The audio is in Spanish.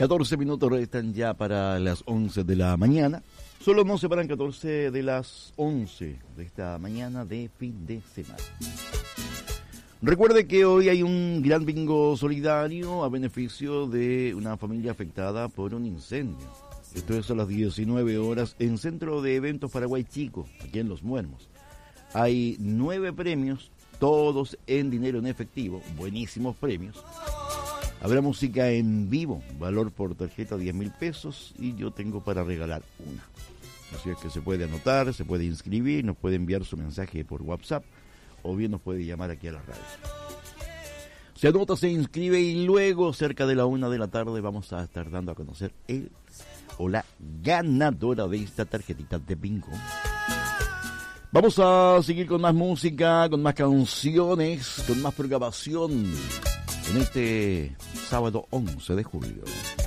14 minutos restan ya para las 11 de la mañana. Solo nos separan 14 de las 11 de esta mañana de fin de semana. Recuerde que hoy hay un gran bingo solidario a beneficio de una familia afectada por un incendio. Esto es a las 19 horas en Centro de Eventos Paraguay Chico, aquí en Los Muermos. Hay 9 premios, todos en dinero en efectivo, buenísimos premios. Habrá música en vivo, valor por tarjeta 10.000 pesos y yo tengo para regalar una. Así es que se puede anotar, se puede inscribir, nos puede enviar su mensaje por WhatsApp o bien nos puede llamar aquí a la radio. Se anota, se inscribe y luego cerca de la 1 de la tarde vamos a estar dando a conocer el o la ganadora de esta tarjetita de bingo. Vamos a seguir con más música, con más canciones, con más programación en este sábado 11 de julio.